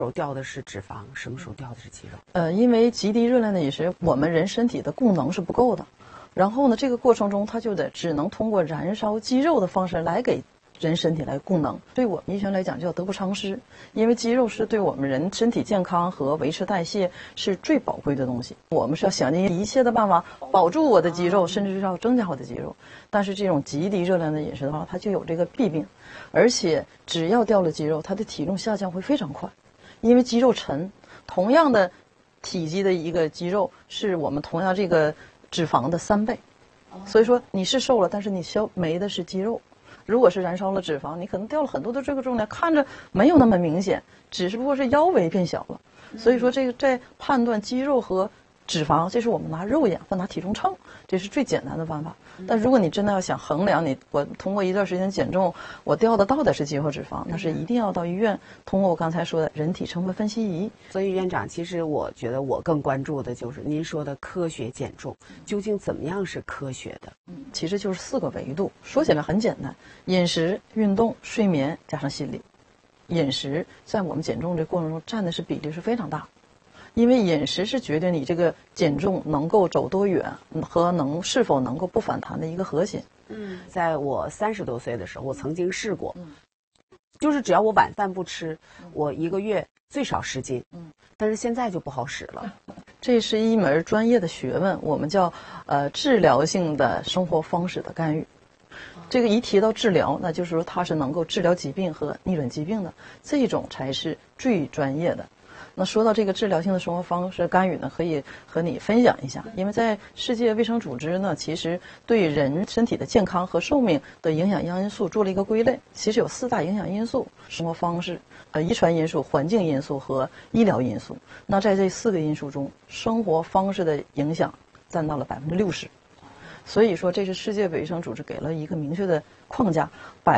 时候掉的是脂肪，什么时候掉的是肌肉？ 因为极低热量的饮食，我们人身体的供能是不够的。然后呢，这个过程中，它就只能通过燃烧肌肉的方式来给人身体来供能。对我们医学来讲叫得不偿失，因为肌肉是对我们人身体健康和维持代谢是最宝贵的东西。我们是要想尽一切的办法保住我的肌肉，甚至是要增加我的肌肉。但是这种极低热量的饮食的话，它就有这个弊病，而且只要掉了肌肉，它的体重下降会非常快，因为肌肉沉。同样的体积的一个肌肉是我们同样这个脂肪的3倍，所以说你是瘦了，但是你没的是肌肉。如果是燃烧了脂肪，你可能掉了很多的这个重量，看着没有那么明显，只不过是腰围变小了。所以说这个在判断肌肉和脂肪，这是我们拿肉眼或拿体重秤，这是最简单的办法。但如果你真的要想衡量我通过一段时间减重，我掉的到底是肌肉脂肪，那是一定要到医院通过我刚才说的人体成分分析仪。 所以院长，其实我觉得我更关注的就是您说的科学减重，究竟怎么样是科学的？ 其实就是4个维度，说起来很简单：饮食、运动、睡眠加上心理。饮食在我们减重这过程中占的是比例是非常大。因为饮食是决定你这个减重能够走多远和是否能够不反弹的一个核心。 在我30多岁的时候，我曾经试过，就是只要我晚饭不吃，我1个月最少10斤。但是现在就不好使了。 这是一门专业的学问，我们叫治疗性的生活方式的干预。这个一提到治疗，那就是说它是能够治疗疾病和逆转疾病的，这种才是最专业的。那说到这个治疗性的生活方式干预呢，可以和你分享一下。因为在世界卫生组织呢，其实对人身体的健康和寿命的影响因素做了一个归类，其实有4大影响因素：生活方式、遗传因素、环境因素和医疗因素。那在这4个因素中，生活方式的影响占到了60%。所以说，这是世界卫生组织给了一个明确的框架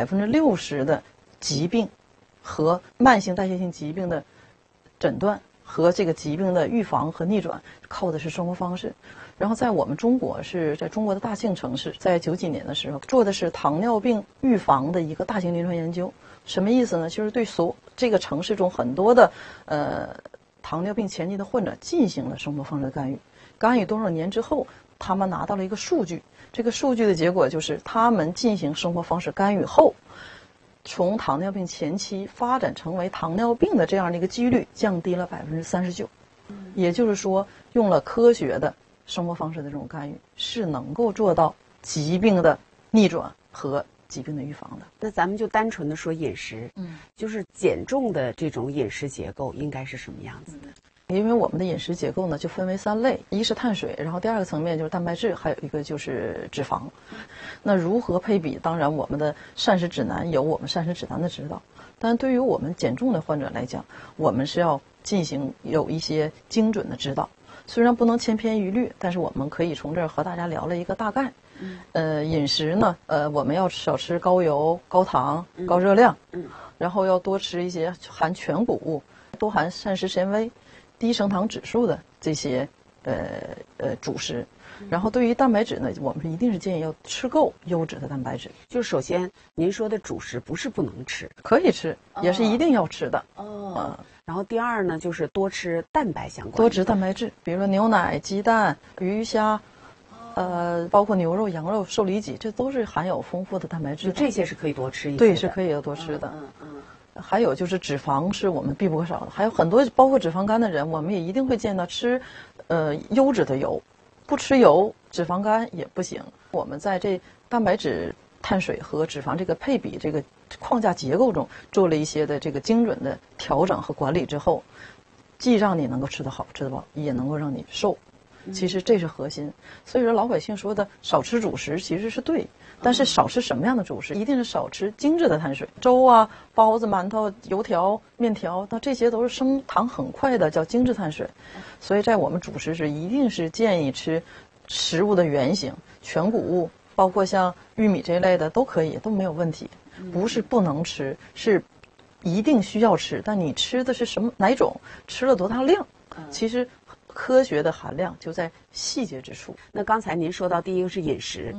，60%的疾病和慢性代谢性疾病的诊断和这个疾病的预防和逆转靠的是生活方式。然后在我们中国是在中国的大庆城市，在90几年的时候做的是糖尿病预防的一个大型临床研究。什么意思呢？就是对这个城市中很多的糖尿病前期的患者进行了生活方式的干预。干预多少年之后，他们拿到了一个数据，这个数据的结果就是他们进行生活方式干预后，从糖尿病前期发展成为糖尿病的这样的一个几率降低了39%。也就是说，用了科学的生活方式的这种干预，是能够做到疾病的逆转和疾病的预防的。 那咱们就单纯的说饮食，就是减重的这种饮食结构应该是什么样子的？ 因为我们的饮食结构呢，就分为3类，一是碳水，然后第2个层面就是蛋白质，还有一个就是脂肪。那如何配比？当然，我们的膳食指南有我们膳食指南的指导，但对于我们减重的患者来讲，我们是要进行有一些精准的指导。虽然不能千篇一律，但是我们可以从这儿和大家聊了一个大概。饮食呢，我们要少吃高油、高糖、高热量，然后要多吃一些含全谷物、多含膳食纤维、低升糖指数的这些主食。然后对于蛋白质呢，我们一定是建议要吃够优质的蛋白质。 就是首先您说的主食不是不能吃， 可以吃，也是一定要吃的。 然后第2呢，就是多吃蛋白相关的， 多吃蛋白质，比如说牛奶、鸡蛋、鱼虾，包括牛肉、羊肉、瘦里脊，这都是含有丰富的蛋白质的。 这些是可以多吃一些的。 对，是可以多吃的。还有就是脂肪是我们必不可少的，还有很多包括脂肪肝的人，我们也一定会见到吃优质的油，不吃油脂肪肝也不行。我们在这蛋白质、碳水和脂肪这个配比这个框架结构中做了一些的这个精准的调整和管理之后，既让你能够吃得好吃得饱，也能够让你瘦。其实这是核心。所以说老百姓说的少吃主食其实是对，但是少吃什么样的主食？一定是少吃精致的碳水，粥啊、包子、馒头、油条、面条，那这些都是升糖很快的，叫精致碳水。所以在我们主食时，一定是建议吃食物的原型，全谷物，包括像玉米这一类的都可以，都没有问题。不是不能吃，是一定需要吃，但你吃的是哪种，吃了多大量，其实科学的含量就在细节之处。 那刚才您说到第1个是饮食，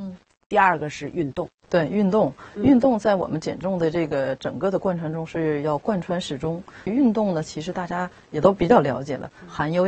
第二个是运动。 对，运动在我们减重的这个整个的贯穿中是要贯穿始终。运动呢，其实大家也都比较了解了，含有